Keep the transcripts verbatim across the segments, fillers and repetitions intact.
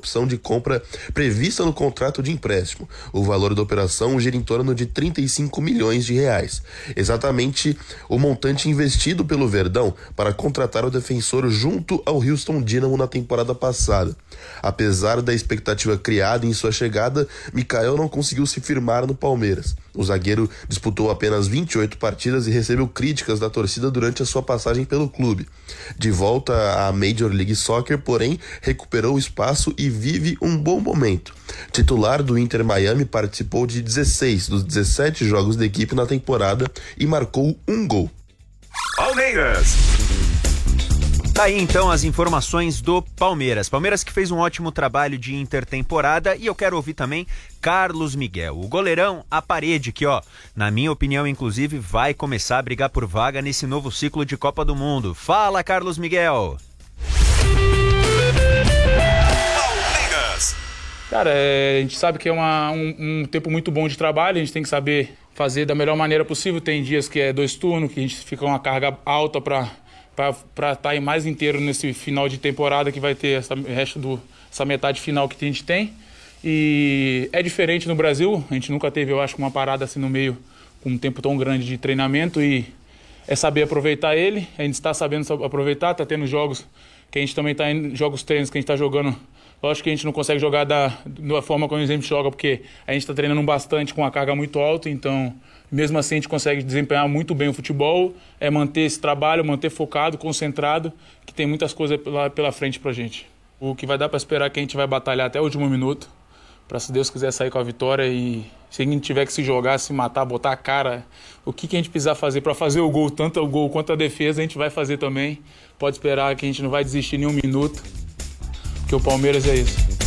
opção de compra prevista no contrato de empréstimo. O valor da operação gira em torno de trinta e cinco milhões de reais. Exatamente o montante investido pelo Verdão para contratar o defensor junto ao Houston Dynamo na temporada passada. Apesar da expectativa criada em sua chegada, Michael não conseguiu se firmar no Palmeiras. O zagueiro disputou apenas vinte e oito partidas e recebeu críticas da torcida durante a sua passagem pelo clube. De volta à Major League Soccer, porém, recuperou o espaço e vive um bom momento. Titular do Inter Miami, participou de dezesseis dos dezessete jogos da equipe na temporada e marcou um gol. Palmeiras. Tá aí então as informações do Palmeiras. Palmeiras que fez um ótimo trabalho de intertemporada, e eu quero ouvir também Carlos Miguel, o goleirão à parede que, ó, na minha opinião, inclusive, vai começar a brigar por vaga nesse novo ciclo de Copa do Mundo. Fala, Carlos Miguel! Palmeiras! Cara, é, a gente sabe que é uma, um, um tempo muito bom de trabalho, a gente tem que saber fazer da melhor maneira possível. Tem dias que é dois turnos, que a gente fica uma carga alta para para estar aí mais inteiro nesse final de temporada que vai ter essa, resto do, essa metade final que a gente tem. E é diferente no Brasil, a gente nunca teve, eu acho, uma parada assim no meio com um tempo tão grande de treinamento, e é saber aproveitar ele. A gente está sabendo aproveitar, está tendo jogos que a gente também está em jogos treinos que a gente está jogando. Lógico que a gente não consegue jogar da, da forma como a gente joga, porque a gente está treinando bastante com uma carga muito alta, então mesmo assim a gente consegue desempenhar muito bem o futebol, é manter esse trabalho, manter focado, concentrado, que tem muitas coisas pela, pela frente pra gente. O que vai dar para esperar é que a gente vai batalhar até o último minuto, para, se Deus quiser, sair com a vitória, e se a gente tiver que se jogar, se matar, botar a cara, o que, que a gente precisar fazer para fazer o gol, tanto o gol quanto a defesa, a gente vai fazer também. Pode esperar que a gente não vai desistir nem um minuto, porque o Palmeiras é isso.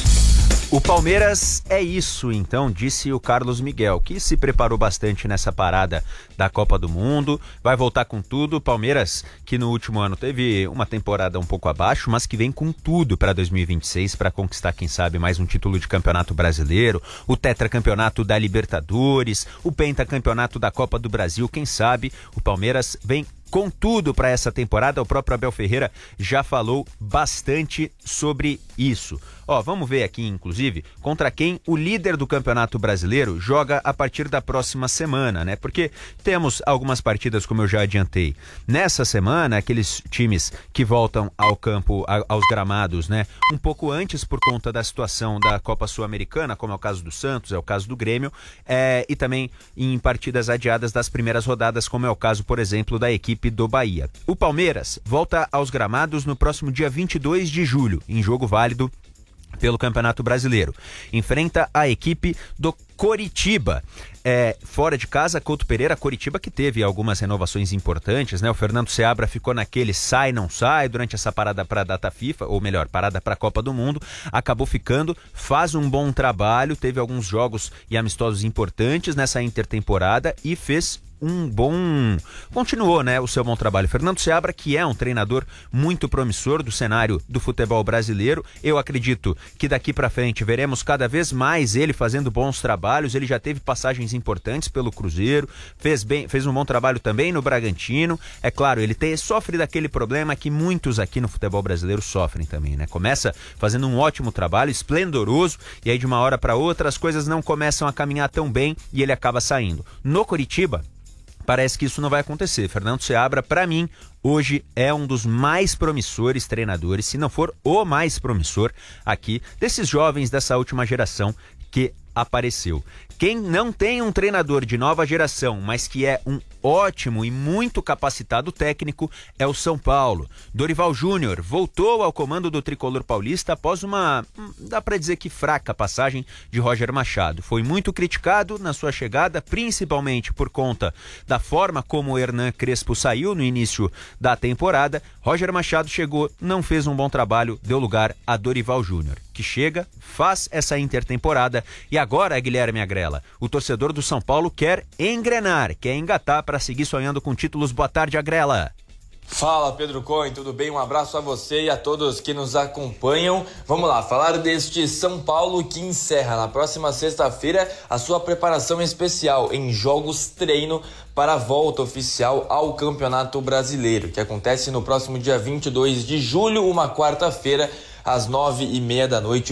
O Palmeiras é isso, então, disse o Carlos Miguel, que se preparou bastante nessa parada da Copa do Mundo, vai voltar com tudo. Palmeiras, que no último ano teve uma temporada um pouco abaixo, mas que vem com tudo para dois mil e vinte e seis, para conquistar, quem sabe, mais um título de campeonato brasileiro, o tetracampeonato da Libertadores, o pentacampeonato da Copa do Brasil, quem sabe. O Palmeiras vem com tudo para essa temporada. O próprio Abel Ferreira já falou bastante sobre isso. Ó, vamos ver aqui, inclusive, contra quem o líder do Campeonato Brasileiro joga a partir da próxima semana, né? Porque temos algumas partidas, como eu já adiantei. Nessa semana, aqueles times que voltam ao campo, a, aos gramados, né? Um pouco antes por conta da situação da Copa Sul-Americana, como é o caso do Santos, é o caso do Grêmio, é, e também em partidas adiadas das primeiras rodadas, como é o caso, por exemplo, da equipe do Bahia. O Palmeiras volta aos gramados no próximo dia vinte e dois de julho, em jogo válido pelo Campeonato Brasileiro. Enfrenta a equipe do Coritiba. É, fora de casa, Couto Pereira, Coritiba, que teve algumas renovações importantes, né? O Fernando Seabra ficou naquele sai, não sai durante essa parada para a data FIFA, ou melhor, parada para a Copa do Mundo, acabou ficando, faz um bom trabalho, teve alguns jogos e amistosos importantes nessa intertemporada e fez um bom... continuou, né, o seu bom trabalho. Fernando Seabra, que é um treinador muito promissor do cenário do futebol brasileiro. Eu acredito que daqui para frente veremos cada vez mais ele fazendo bons trabalhos. Ele já teve passagens importantes pelo Cruzeiro, fez bem, fez um bom trabalho também no Bragantino. É claro, ele tem, sofre daquele problema que muitos aqui no futebol brasileiro sofrem também, né? Começa fazendo um ótimo trabalho, esplendoroso, e aí de uma hora para outra as coisas não começam a caminhar tão bem e ele acaba saindo. No Coritiba, parece que isso não vai acontecer. Fernando Seabra, para mim, hoje é um dos mais promissores treinadores, se não for o mais promissor aqui, desses jovens dessa última geração que apareceu. Quem não tem um treinador de nova geração, mas que é um ótimo e muito capacitado técnico, é o São Paulo. Dorival Júnior voltou ao comando do tricolor paulista após uma, dá para dizer que fraca passagem de Roger Machado. Foi muito criticado na sua chegada, principalmente por conta da forma como o Hernan Crespo saiu no início da temporada. Roger Machado chegou, não fez um bom trabalho, deu lugar a Dorival Júnior, que chega, faz essa intertemporada e agora, Guilherme Agrela, o torcedor do São Paulo quer engrenar, quer engatar para seguir sonhando com títulos. Boa tarde, Agrela. Fala, Pedro Cohen, tudo bem? Um abraço a você e a todos que nos acompanham. Vamos lá, falar deste São Paulo que encerra na próxima sexta-feira a sua preparação especial em jogos treino para a volta oficial ao Campeonato Brasileiro, que acontece no próximo dia vinte e dois de julho, uma quarta-feira, às nove e meia da noite.